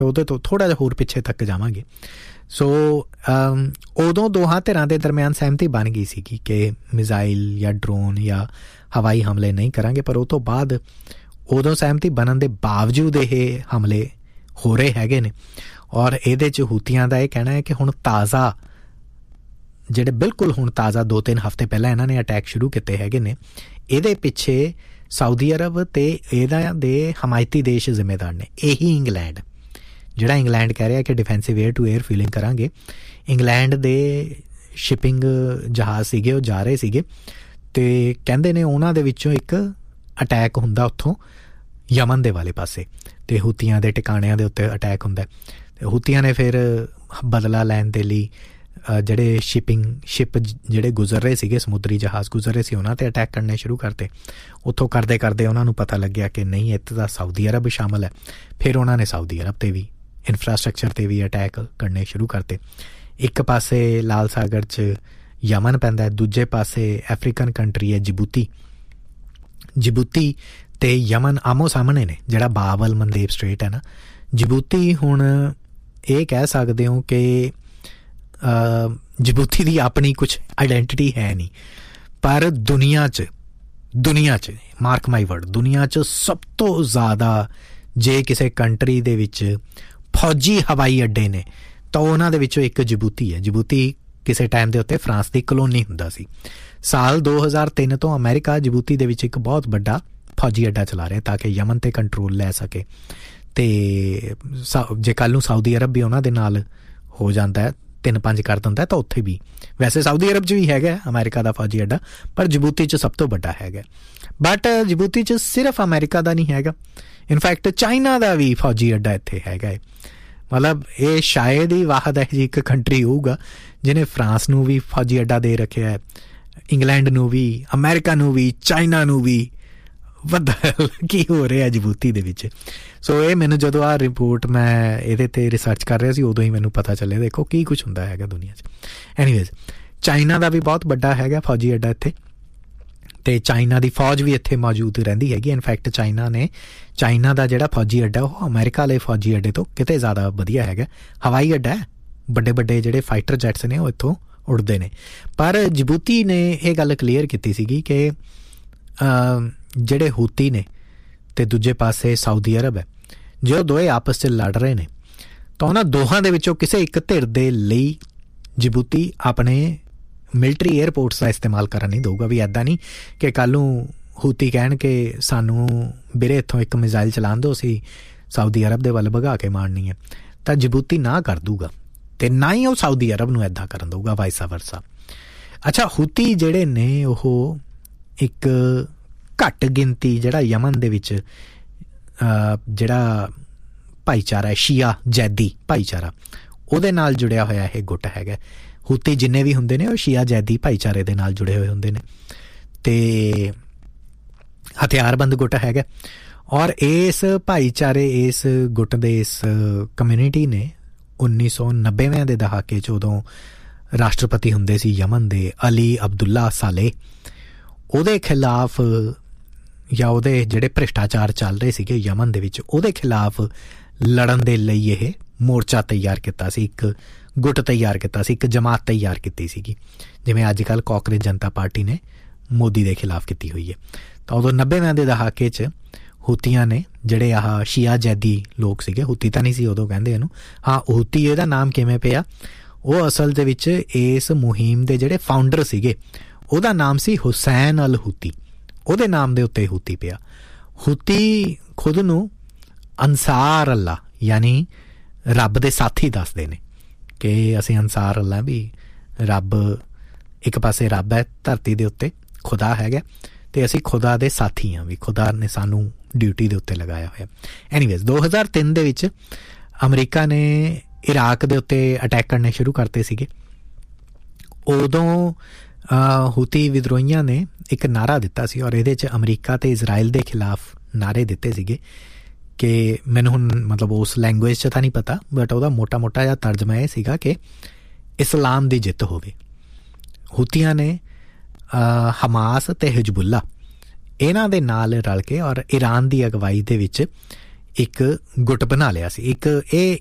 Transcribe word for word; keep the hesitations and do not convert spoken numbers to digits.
ਉਹਦੇ ਤੋਂ ਥੋੜ੍ਹਾ ਜਿਹਾ ਹੋਰ ਪਿੱਛੇ ਤੱਕ ਜਾਵਾਂਗੇ। ਸੋ ਉਦੋਂ ਦੋਹਾਂ ਧਿਰਾਂ ਦੇ ਦਰਮਿਆਨ ਸਹਿਮਤੀ ਬਣ ਗਈ ਸੀਗੀ ਕਿ ਮਿਜ਼ਾਈਲ ਜਾਂ ਡਰੋਨ ਜਾਂ ਹਵਾਈ ਹਮਲੇ ਨਹੀਂ ਕਰਾਂਗੇ, ਪਰ ਉਹ ਤੋਂ ਬਾਅਦ ਉਦੋਂ ਸਹਿਮਤੀ ਬਣਨ ਦੇ ਬਾਵਜੂਦ ਇਹ ਹਮਲੇ ਹੋ ਰਹੇ ਹੈਗੇ ਨੇ। ਔਰ ਇਹਦੇ 'ਚ ਹੂਤੀਆਂ ਦਾ ਇਹ ਕਹਿਣਾ ਹੈ ਕਿ ਹੁਣ ਤਾਜ਼ਾ ਜਿਹੜੇ ਬਿਲਕੁਲ ਹੁਣ ਤਾਜ਼ਾ ਦੋ ਤਿੰਨ ਹਫ਼ਤੇ ਪਹਿਲਾਂ ਇਹਨਾਂ ਨੇ ਅਟੈਕ ਸ਼ੁਰੂ ਕੀਤੇ ਹੈਗੇ ਨੇ, ਇਹਦੇ ਪਿੱਛੇ ਸਾਊਦੀ ਅਰਬ ਅਤੇ ਇਹਦਾ ਦੇ ਹਮਾਇਤੀ ਦੇਸ਼ ਜ਼ਿੰਮੇਦਾਰ ਨੇ। ਇਹੀ ਇੰਗਲੈਂਡ, ਜਿਹੜਾ ਇੰਗਲੈਂਡ ਕਹਿ ਰਿਹਾ ਕਿ defensive air to air feeling ਕਰਾਂਗੇ, ਇੰਗਲੈਂਡ ਦੇ ਸ਼ਿਪਿੰਗ ਜਹਾਜ਼ ਸੀਗੇ ਉਹ ਜਾ ਰਹੇ ਸੀਗੇ ਅਤੇ ਕਹਿੰਦੇ ਨੇ ਉਹਨਾਂ ਦੇ ਵਿੱਚੋਂ ਇੱਕ ਅਟੈਕ ਹੁੰਦਾ ਉੱਥੋਂ ਯਮਨ ਦੇ ਵਾਲੇ ਪਾਸੇ, ਅਤੇ ਹੂਤੀਆਂ ਦੇ ਟਿਕਾਣਿਆਂ ਦੇ ਉੱਤੇ ਅਟੈਕ ਹੁੰਦਾ। ਅਤੇ ਹੂਤੀਆਂ ਨੇ ਫਿਰ ਬਦਲਾ ਲੈਣ ਦੇ ਲਈ ਜਿਹੜੇ ਸ਼ਿਪਿੰਗ ਸ਼ਿਪ ਜਿਹੜੇ ਗੁਜ਼ਰ ਰਹੇ ਸੀਗੇ, ਸਮੁੰਦਰੀ ਜਹਾਜ਼ ਗੁਜ਼ਰ ਰਹੇ ਸੀ, ਉਹਨਾਂ 'ਤੇ ਅਟੈਕ ਕਰਨੇ ਸ਼ੁਰੂ ਕਰਤੇ। ਉੱਥੋਂ ਕਰਦੇ ਕਰਦੇ ਉਹਨਾਂ ਨੂੰ ਪਤਾ ਲੱਗਿਆ ਕਿ ਨਹੀਂ, ਇੱਥੇ ਤਾਂ ਸਾਊਦੀ ਅਰਬ ਸ਼ਾਮਲ ਹੈ। ਫਿਰ ਉਹਨਾਂ ਨੇ ਸਾਊਦੀ ਅਰਬ 'ਤੇ ਵੀ ਇਨਫਰਾਸਟਰਕਚਰ 'ਤੇ ਵੀ ਅਟੈਕ ਕਰਨੇ ਸ਼ੁਰੂ ਕਰਤੇ। ਇੱਕ ਪਾਸੇ ਲਾਲ ਸਾਗਰ 'ਚ ਯਮਨ ਪੈਂਦਾ, ਦੂਜੇ ਪਾਸੇ ਅਫਰੀਕਨ ਕੰਟਰੀ ਹੈ ਜਿਬੂਤੀ। ਜਿਬੂਤੀ ਅਤੇ ਯਮਨ ਆਮੋ ਸਾਹਮਣੇ ਨੇ, ਜਿਹੜਾ ਬਾਬਲ ਮੰਦੇਬ ਸਟ੍ਰੇਟ ਹੈ ਨਾ। ਜਿਬੂਤੀ ਹੁਣ ਇਹ ਕਹਿ ਸਕਦੇ ਹੋ ਕਿ ਜਿਬੂਤੀ ਦੀ ਆਪਣੀ ਕੁਛ ਆਈਡੈਂਟਿਟੀ ਹੈ ਨਹੀਂ, ਪਰ ਦੁਨੀਆ 'ਚ ਦੁਨੀਆ 'ਚ ਮਾਰਕ ਮਾਈ ਵਰਡ, ਦੁਨੀਆ 'ਚ ਸਭ ਤੋਂ ਜ਼ਿਆਦਾ ਜੇ ਕਿਸੇ ਕੰਟਰੀ ਦੇ ਵਿੱਚ ਫੌਜੀ ਹਵਾਈ ਅੱਡੇ ਨੇ ਤਾਂ ਉਹਨਾਂ ਦੇ ਵਿੱਚੋਂ ਇੱਕ ਜਿਬੂਤੀ ਹੈ। ਜਿਬੂਤੀ ਕਿਸੇ ਟਾਈਮ ਦੇ ਉੱਤੇ ਫਰਾਂਸ ਦੀ ਕਲੋਨੀ ਹੁੰਦਾ ਸੀ। ਸਾਲ ਦੋ ਹਜ਼ਾਰ ਤਿੰਨ ਤੋਂ ਅਮਰੀਕਾ ਜਿਬੂਤੀ ਦੇ ਵਿੱਚ ਇੱਕ ਬਹੁਤ ਵੱਡਾ ਫੌਜੀ ਅੱਡਾ ਚਲਾ ਰਿਹਾ ਤਾਂ ਕਿ ਯਮਨ 'ਤੇ ਕੰਟਰੋਲ ਲੈ ਸਕੇ। ਅਤੇ ਸਾ ਜੇ ਕੱਲ੍ਹ ਨੂੰ ਸਾਊਦੀ ਅਰਬ ਵੀ ਉਹਨਾਂ ਦੇ ਨਾਲ ਹੋ ਜਾਂਦਾ, ਤਿੰਨ ਪੰਜ ਕਰ ਦਿੰਦਾ, ਤਾਂ ਉੱਥੇ ਵੀ, ਵੈਸੇ ਸਾਊਦੀ ਅਰਬ 'ਚ ਵੀ ਹੈਗਾ ਅਮਰੀਕਾ ਦਾ ਫੌਜੀ ਅੱਡਾ, ਪਰ ਜਿਬੂਤੀ 'ਚ ਸਭ ਤੋਂ ਵੱਡਾ ਹੈਗਾ। ਬਟ ਜਿਬੂਤੀ 'ਚ ਸਿਰਫ ਅਮਰੀਕਾ ਦਾ ਨਹੀਂ ਹੈਗਾ, ਇਨਫੈਕਟ ਚਾਈਨਾ ਦਾ ਵੀ ਫੌਜੀ ਅੱਡਾ ਇੱਥੇ ਹੈਗਾ ਹੈ। ਮਤਲਬ ਇਹ ਸ਼ਾਇਦ ਹੀ ਵਾਹਦ ਹੈ ਜੀ ਇੱਕ ਕੰਟਰੀ ਹੋਊਗਾ ਜਿਹਨੇ ਫਰਾਂਸ ਨੂੰ ਵੀ ਫੌਜੀ ਅੱਡਾ ਦੇ ਰੱਖਿਆ ਹੈ, ਇੰਗਲੈਂਡ ਨੂੰ ਵੀ, ਅਮਰੀਕਾ ਨੂੰ ਵੀ, ਚਾਈਨਾ ਨੂੰ ਵੀ। ਬੱਦਲ ਕੀ ਹੋ ਰਿਹਾ ਜਿਬੂਤੀ ਦੇ ਵਿੱਚ। ਸੋ ਇਹ ਮੈਨੂੰ ਜਦੋਂ ਆਹ ਰਿਪੋਰਟ ਮੈਂ ਇਹਦੇ 'ਤੇ ਰਿਸਰਚ ਕਰ ਰਿਹਾ ਸੀ, ਉਦੋਂ ਹੀ ਮੈਨੂੰ ਪਤਾ ਚੱਲਿਆ, ਦੇਖੋ ਕੀ ਕੁਛ ਹੁੰਦਾ ਹੈਗਾ ਦੁਨੀਆ 'ਚ। ਐਨੀਵੇਜ਼, ਚਾਈਨਾ ਦਾ ਵੀ ਬਹੁਤ ਵੱਡਾ ਹੈਗਾ ਫੌਜੀ ਅੱਡਾ ਇੱਥੇ, ਅਤੇ ਚਾਈਨਾ ਦੀ ਫੌਜ ਵੀ ਇੱਥੇ ਮੌਜੂਦ ਰਹਿੰਦੀ ਹੈਗੀ। ਇਨਫੈਕਟ ਚਾਈਨਾ ਨੇ ਚਾਈਨਾ ਦਾ ਜਿਹੜਾ ਫੌਜੀ ਅੱਡਾ ਉਹ ਅਮਰੀਕਾ ਵਾਲੇ ਫੌਜੀ ਅੱਡੇ ਤੋਂ ਕਿਤੇ ਜ਼ਿਆਦਾ ਵਧੀਆ ਹੈਗਾ। ਹਵਾਈ ਅੱਡਾ ਹੈ, ਵੱਡੇ ਵੱਡੇ ਜਿਹੜੇ ਫਾਈਟਰ ਜੈਟਸ ਨੇ ਉਹ ਇੱਥੋਂ ਉੱਡਦੇ ਨੇ। ਪਰ ਜਿਬੂਤੀ ਨੇ ਇਹ ਗੱਲ ਕਲੀਅਰ ਕੀਤੀ ਸੀਗੀ ਕਿ ਜਿਹੜੇ ਹੂਤੀ ਨੇ ਅਤੇ ਦੂਜੇ ਪਾਸੇ ਸਾਊਦੀ ਅਰਬ ਹੈ, ਜੇ ਉਹ ਦੋਵੇਂ ਆਪਸ 'ਚ ਲੜ ਰਹੇ ਨੇ ਤਾਂ ਉਹਨਾਂ ਦੋਹਾਂ ਦੇ ਵਿੱਚੋਂ ਕਿਸੇ ਇੱਕ ਧਿਰ ਦੇ ਲਈ ਜਿਬੂਤੀ ਆਪਣੇ ਮਿਲਟਰੀ ਏਅਰਪੋਰਟਸ ਦਾ ਇਸਤੇਮਾਲ ਕਰਨ ਨਹੀਂ ਦਊਗਾ। ਵੀ ਇੱਦਾਂ ਨਹੀਂ ਕਿ ਕੱਲ੍ਹ ਨੂੰ ਹੂਤੀ ਕਹਿਣ ਕਿ ਸਾਨੂੰ ਵੀਰੇ ਇੱਥੋਂ ਇੱਕ ਮਿਜ਼ਾਈਲ ਚਲਾਉਣ ਦਿਓ, ਅਸੀਂ ਸਾਊਦੀ ਅਰਬ ਦੇ ਵੱਲ ਭਗਾ ਕੇ ਮਾਰਨੀ ਹੈ, ਤਾਂ ਜਿਬੂਤੀ ਨਾ ਕਰ ਦੂਗਾ, ਅਤੇ ਨਾ ਹੀ ਉਹ ਸਾਊਦੀ ਅਰਬ ਨੂੰ ਇੱਦਾਂ ਕਰਨ ਦਊਗਾ, ਵਾਈਸਾ ਵਰਸਾ। ਅੱਛਾ, ਹੂਤੀ ਜਿਹੜੇ ਨੇ ਉਹ ਇੱਕ ਘੱਟ ਗਿਣਤੀ ਜਿਹੜਾ ਯਮਨ ਦੇ ਵਿੱਚ ਜਿਹੜਾ ਭਾਈਚਾਰਾ ਹੈ, ਸ਼ੀਆ ਜੈਦੀ ਭਾਈਚਾਰਾ, ਉਹਦੇ ਨਾਲ ਜੁੜਿਆ ਹੋਇਆ ਇਹ ਗੁੱਟ ਹੈਗਾ। ਹੂਤੀ ਜਿੰਨੇ ਵੀ ਹੁੰਦੇ ਨੇ ਉਹ ਸ਼ੀਆ ਜੈਦੀ ਭਾਈਚਾਰੇ ਦੇ ਨਾਲ ਜੁੜੇ ਹੋਏ ਹੁੰਦੇ ਨੇ, ਅਤੇ ਹਥਿਆਰਬੰਦ ਗੁੱਟ ਹੈਗਾ। ਔਰ ਇਸ ਭਾਈਚਾਰੇ, ਇਸ ਗੁੱਟ ਦੇ ਇਸ ਕਮਿਊਨਿਟੀ ਨੇ ਉੱਨੀ ਸੌ ਨੱਬੇਵਿਆਂ ਦੇ ਦਹਾਕੇ 'ਚ ਉਦੋਂ ਰਾਸ਼ਟਰਪਤੀ ਹੁੰਦੇ ਸੀ ਯਮਨ ਦੇ, ਅਲੀ ਅਬਦੁੱਲਾ ਸਾਲੇ, ਉਹਦੇ ਖਿਲਾਫ ਜਾਂ ਉਹਦੇ ਜਿਹੜੇ ਭ੍ਰਿਸ਼ਟਾਚਾਰ ਚੱਲ ਰਹੇ ਸੀਗੇ ਯਮਨ ਦੇ ਵਿੱਚ, ਉਹਦੇ ਖਿਲਾਫ ਲੜਨ ਦੇ ਲਈ ਇਹ ਮੋਰਚਾ ਤਿਆਰ ਕੀਤਾ ਸੀ, ਇੱਕ ਗੁੱਟ ਤਿਆਰ ਕੀਤਾ ਸੀ, ਇੱਕ ਜਮਾਤ ਤਿਆਰ ਕੀਤੀ ਸੀਗੀ, ਜਿਵੇਂ ਅੱਜ ਕੱਲ੍ਹ ਕਾਂਗਰਸ ਜਨਤਾ ਪਾਰਟੀ ਨੇ ਮੋਦੀ ਦੇ ਖਿਲਾਫ ਕੀਤੀ ਹੋਈ ਹੈ। ਤਾਂ ਉਦੋਂ ਨੱਬੇਵਿਆਂ ਦੇ ਦਹਾਕੇ 'ਚ ਹੂਤੀਆਂ ਨੇ, ਜਿਹੜੇ ਆਹ ਸ਼ੀਆ ਜੈਦੀ ਲੋਕ ਸੀਗੇ, ਹੂਤੀ ਤਾਂ ਨਹੀਂ ਸੀ ਉਦੋਂ ਕਹਿੰਦੇ ਇਹਨੂੰ, ਹਾਂ ਹੂਤੀ ਇਹਦਾ ਨਾਮ ਕਿਵੇਂ ਪਿਆ, ਉਹ ਅਸਲ ਦੇ ਵਿੱਚ ਇਸ ਮੁਹਿੰਮ ਦੇ ਜਿਹੜੇ ਫਾਊਂਡਰ ਸੀਗੇ ਉਹਦਾ ਨਾਮ ਸੀ ਹੁਸੈਨ ਅਲ ਹੂਤੀ, ਉਹਦੇ ਨਾਮ ਦੇ ਉੱਤੇ ਹੂਤੀ ਪਿਆ। ਹੂਤੀ ਖੁਦ ਨੂੰ ਅਨਸਾਰ ਅੱਲਾ ਯਾਨੀ ਰੱਬ ਦੇ ਸਾਥੀ ਦੱਸਦੇ ਨੇ ਕਿ ਅਸੀਂ ਅਨਸਾਰ ਅੱਲਾ, ਵੀ ਰੱਬ ਇੱਕ ਪਾਸੇ ਰੱਬ ਹੈ ਧਰਤੀ ਦੇ ਉੱਤੇ, ਖੁਦਾ ਹੈਗਾ, ਅਤੇ ਅਸੀਂ ਖੁਦਾ ਦੇ ਸਾਥੀ ਹਾਂ, ਵੀ ਖੁਦਾ ਨੇ ਸਾਨੂੰ ਡਿਊਟੀ ਦੇ ਉੱਤੇ ਲਗਾਇਆ ਹੋਇਆ। ਐਨੀਵੇਜ਼, ਦੋ ਹਜ਼ਾਰ ਤਿੰਨ ਦੇ ਵਿੱਚ ਅਮਰੀਕਾ ਨੇ ਇਰਾਕ ਦੇ ਉੱਤੇ ਅਟੈਕ ਕਰਨੇ ਸ਼ੁਰੂ ਕਰਤੇ ਸੀਗੇ। ਉਦੋਂ ਹੂਤੀ ਵਿਦਰੋਹੀਆਂ ਨੇ ਇੱਕ ਨਾਅਰਾ ਦਿੱਤਾ ਸੀ, ਔਰ ਇਹਦੇ 'ਚ ਅਮਰੀਕਾ ਅਤੇ ਇਜ਼ਰਾਈਲ ਦੇ ਖਿਲਾਫ ਨਾਅਰੇ ਦਿੱਤੇ ਸੀਗੇ ਕਿ ਮੈਨੂੰ ਹੁਣ ਮਤਲਬ ਉਸ ਲੈਂਗੁਏਜ 'ਚ ਤਾਂ ਨਹੀਂ ਪਤਾ, ਬਟ ਉਹਦਾ ਮੋਟਾ ਮੋਟਾ ਜਿਹਾ ਤਰਜਮਾ ਇਹ ਸੀਗਾ ਕਿ ਇਸਲਾਮ ਦੀ ਜਿੱਤ ਹੋਵੇ। ਹੂਤੀਆਂ ਨੇ ਹਮਾਸ ਅਤੇ ਹਿਜ਼ਬੁੱਲਾ ਇਹਨਾਂ ਦੇ ਨਾਲ ਰਲ ਕੇ ਔਰ ਈਰਾਨ ਦੀ ਅਗਵਾਈ ਦੇ ਵਿੱਚ ਇੱਕ ਗੁੱਟ ਬਣਾ ਲਿਆ ਸੀ। ਇੱਕ ਇਹ